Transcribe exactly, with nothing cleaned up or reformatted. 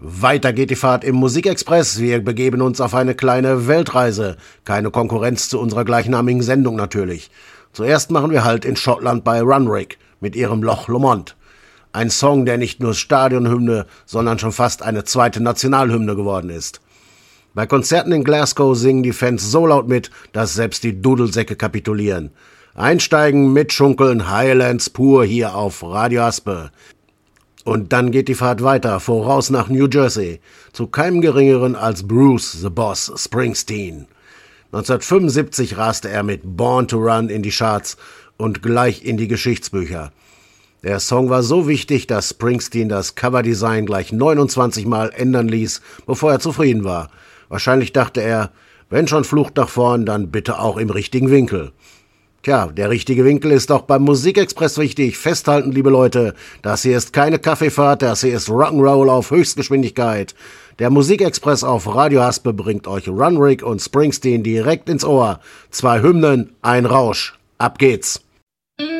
Weiter geht die Fahrt im Musikexpress. Wir begeben uns auf eine kleine Weltreise. Keine Konkurrenz zu unserer gleichnamigen Sendung natürlich. Zuerst machen wir Halt in Schottland bei Runrig mit ihrem Loch Lomond. Ein Song, der nicht nur Stadionhymne, sondern schon fast eine zweite Nationalhymne geworden ist. Bei Konzerten in Glasgow singen die Fans so laut mit, dass selbst die Dudelsäcke kapitulieren. Einsteigen, mitschunkeln, Highlands pur hier auf Radio Aspe. Und dann geht die Fahrt weiter, voraus nach New Jersey, zu keinem Geringeren als Bruce the Boss Springsteen. neunzehnhundertfünfundsiebzig raste er mit Born to Run in die Charts und gleich in die Geschichtsbücher. Der Song war so wichtig, dass Springsteen das Coverdesign gleich neunundzwanzig Mal ändern ließ, bevor er zufrieden war. Wahrscheinlich dachte er, wenn schon Flucht nach vorn, dann bitte auch im richtigen Winkel. Tja, der richtige Winkel ist auch beim Musikexpress wichtig. Festhalten, liebe Leute, das hier ist keine Kaffeefahrt, das hier ist Rock'n'Roll auf Höchstgeschwindigkeit. Der Musikexpress auf Radio Haspe bringt euch Runrig und Springsteen direkt ins Ohr. Zwei Hymnen, ein Rausch. Ab geht's.